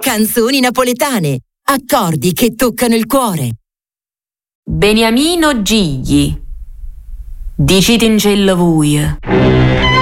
Canzoni napoletane, accordi che toccano il cuore. Beniamino Gigli, dicite in cielo voi.